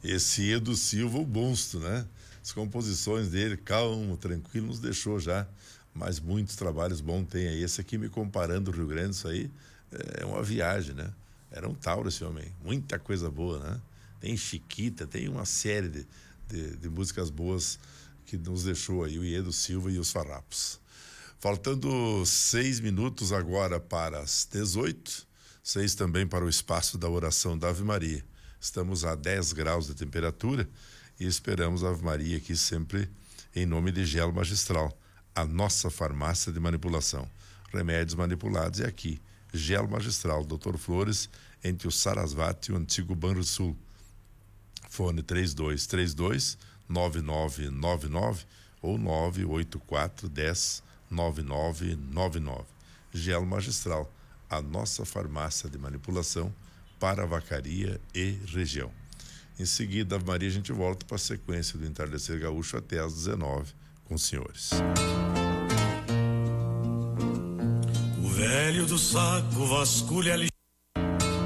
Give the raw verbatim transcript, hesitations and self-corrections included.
Esse Edu Silva, o monstro, né? As composições dele, calmo, tranquilo, nos deixou já. Mas muitos trabalhos bons tem aí. Esse aqui, me comparando o Rio Grande, isso aí é uma viagem, né? Era um tauro esse homem. Muita coisa boa, né? Tem Chiquita, tem uma série de, de, de músicas boas que nos deixou aí o Edu Silva e os Farrapos. Faltando seis minutos agora para as dezoito, seis também para o espaço da oração da Ave Maria. Estamos a dez graus de temperatura e esperamos a Ave Maria aqui sempre em nome de Gelo Magistral, a nossa farmácia de manipulação. Remédios manipulados é aqui. Gelo Magistral, doutor Flores, entre o Sarasvati e o antigo Banrisul. Fone três dois três dois, nove nove nove nove ou nove oito quatro, dez, nove nove nove nove. Gelo Magistral, a nossa farmácia de manipulação para Vacaria e região. Em seguida, Ave Maria, a gente volta para a sequência do Entardecer Gaúcho até às dezenove com os senhores. O velho do saco vasculha a